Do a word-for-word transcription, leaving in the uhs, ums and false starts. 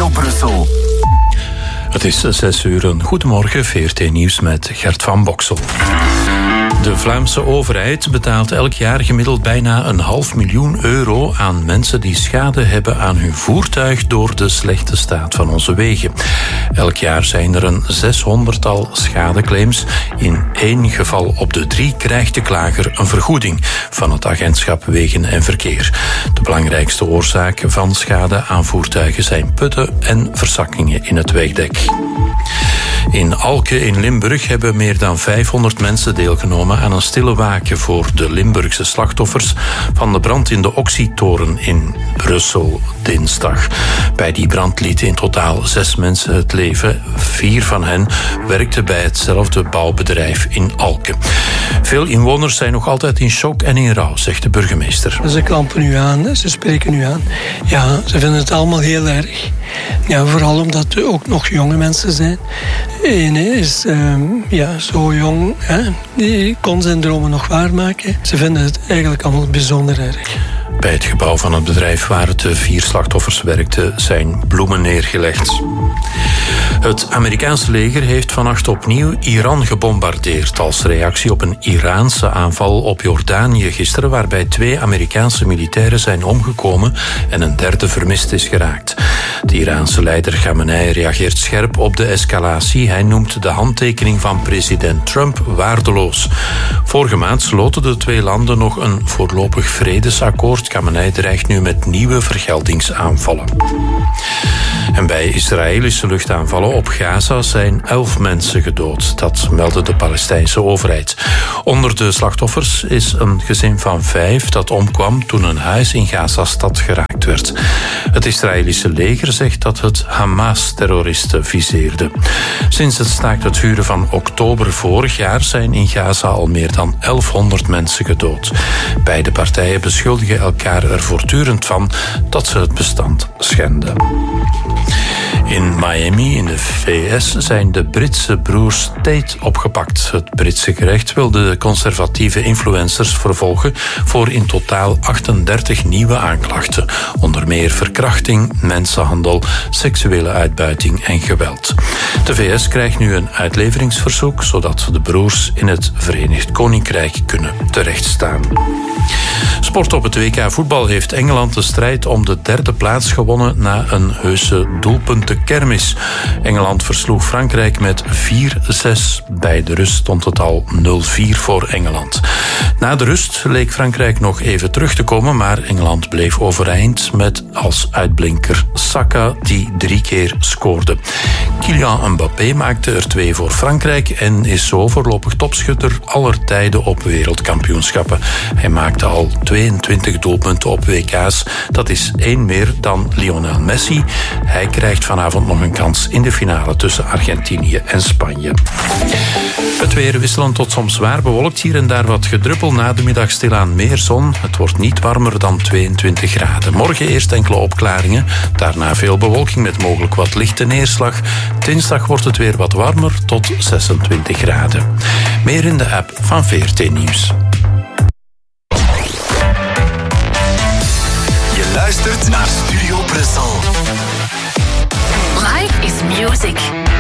Studio Brussel. Het is zes uur. Goedemorgen, V R T Nieuws met Gert van Boksel. De Vlaamse overheid betaalt elk jaar gemiddeld bijna een half miljoen euro aan mensen die schade hebben aan hun voertuig door de slechte staat van onze wegen. Elk jaar zijn er een zeshonderdtal schadeclaims. In één geval op de drie krijgt de klager een vergoeding van het agentschap Wegen en Verkeer. De belangrijkste oorzaak van schade aan voertuigen zijn putten en verzakkingen in het wegdek. In Alke in Limburg hebben meer dan vijfhonderd mensen deelgenomen aan een stille waken voor de Limburgse slachtoffers van de brand in de Oxytoren in Brussel dinsdag. Bij die brand lieten in totaal zes mensen het leven. Vier van hen werkten bij hetzelfde bouwbedrijf in Alke. Veel inwoners zijn nog altijd in shock en in rouw, zegt de burgemeester. Ze klampen nu aan, ze spreken nu aan. Ja, ze vinden het allemaal heel erg. Ja, vooral omdat we ook nog jonge mensen zijn. Eén is um, ja, zo jong, hè, die kon zijn dromen nog waarmaken. Ze vinden het eigenlijk allemaal bijzonder erg. Bij het gebouw van het bedrijf waar de vier slachtoffers werkten zijn bloemen neergelegd. Het Amerikaanse leger heeft vannacht opnieuw Iran gebombardeerd als reactie op een Iraanse aanval op Jordanië gisteren, waarbij twee Amerikaanse militairen zijn omgekomen en een derde vermist is geraakt. De Iraanse leider Khamenei reageert scherp op de escalatie. Hij noemt de handtekening van president Trump waardeloos. Vorige maand sloten de twee landen nog een voorlopig vredesakkoord. Khamenei dreigt nu met nieuwe vergeldingsaanvallen. En bij Israëlische luchtaanvallen op Gaza zijn elf mensen gedood. Dat meldde de Palestijnse overheid. Onder de slachtoffers is een gezin van vijf dat omkwam toen een huis in Gaza-stad geraakt werd. Het Israëlische leger zegt dat het Hamas-terroristen viseerde. Sinds het staakt het vuren van oktober vorig jaar zijn in Gaza al meer dan elfhonderd mensen gedood. Beide partijen beschuldigen elkaar er voortdurend van dat ze het bestand schenden. In Miami, in de V S, zijn de Britse broers Tate opgepakt. Het Britse gerecht wil de conservatieve influencers vervolgen voor in totaal achtendertig nieuwe aanklachten. Onder meer verkrachting, mensenhandel, seksuele uitbuiting en geweld. De V S krijgt nu een uitleveringsverzoek, zodat de broers in het Verenigd Koninkrijk kunnen terechtstaan. Sport op het W K voetbal heeft Engeland de strijd om de derde plaats gewonnen na een heuse doelpuntenkermis. Engeland versloeg Frankrijk met vier zes. Bij de rust stond het al nul vier voor Engeland. Na de rust leek Frankrijk nog even terug te komen, maar Engeland bleef overeind met als uitblinker Saka, die drie keer scoorde. Kylian Mbappé maakte er twee voor Frankrijk en is zo voorlopig topschutter aller tijden op wereldkampioenschappen. Hij maakte al tweeëntwintig doelpunten op W K's. Dat is één meer dan Lionel Messi. Hij krijgt vanavond nog een kans in de finale tussen Argentinië en Spanje. Het weer wisselend tot soms zwaar bewolkt. Hier en daar wat gedruppel. Na de middag stilaan meer zon. Het wordt niet warmer dan tweeëntwintig graden. Morgen eerst enkele opklaringen. Daarna veel bewolking met mogelijk wat lichte neerslag. Dinsdag wordt het weer wat warmer tot zesentwintig graden. Meer in de app van V R T Nieuws. Je luistert naar Studio Brussel. Life is music.